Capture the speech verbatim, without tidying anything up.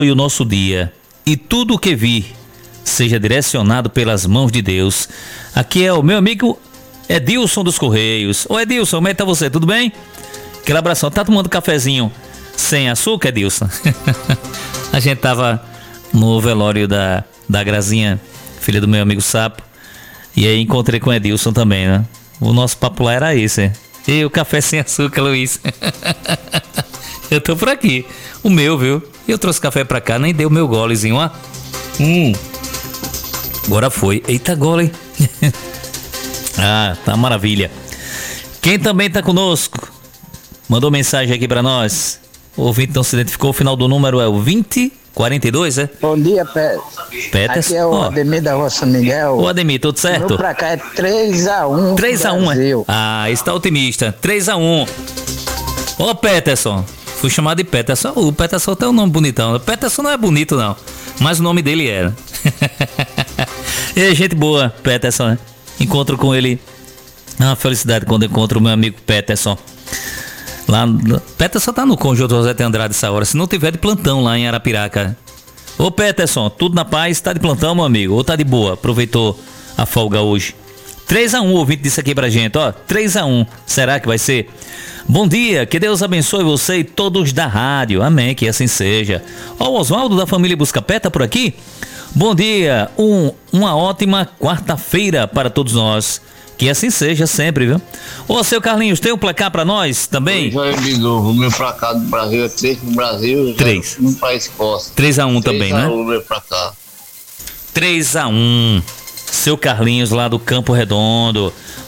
E o nosso dia e tudo o que vir seja direcionado pelas mãos de Deus. Aqui é o meu amigo Edilson dos Correios. Ô Edilson, como é que tá você? Tudo bem? Aquele abração. Tá tomando cafezinho sem açúcar, Edilson? A gente tava no velório da, da Grazinha, filha do meu amigo Sapo. E aí encontrei com o Edilson também, né? O nosso papo lá era esse. E o café sem açúcar, Luiz. Eu tô por aqui. O meu, viu? Eu trouxe café pra cá, nem dei o meu golezinho, ó. Hum. Agora foi. Eita, gole. Ah, tá maravilha. Quem também tá conosco? Mandou mensagem aqui pra nós. O ouvinte não se identificou. O final do número é o vinte quarenta e dois, é? Bom dia, Pé. Petas. Aqui é o Ó. Ademir da Roça Miguel. Ô Ademir, tudo certo? Meu pra cá é três a um. três a um, é? Brasil. Ah, está otimista. três a um. Ô Peterson. Fui chamado de Peterson. O Peterson tem um nome bonitão. O Peterson não é bonito, não. Mas o nome dele era. E aí, gente boa, Peterson, né? Encontro com ele. É uma felicidade quando encontro o meu amigo Peterson. Lá, Peterson tá no Conjunto José de Andrade essa hora. Se não tiver de plantão lá em Arapiraca. Ô Peterson, tudo na paz? Tá de plantão, meu amigo? Ou tá de boa? Aproveitou a folga hoje. três a um, o ouvinte disse aqui pra gente, ó. três a um. Será que vai ser? Bom dia, que Deus abençoe você e todos da rádio. Amém, que assim seja. Ó, o Oswaldo da família Buscapé tá por aqui. Bom dia, um, uma ótima quarta-feira para todos nós. Que assim seja sempre, viu? Ô, seu Carlinhos, tem um placar pra nós também? Já de novo, o meu placar do Brasil é três pro Brasil. três. Um país costa. três a um também, né? três a um meu placar. três a um. Seu Carlinhos lá do Campo Redondo.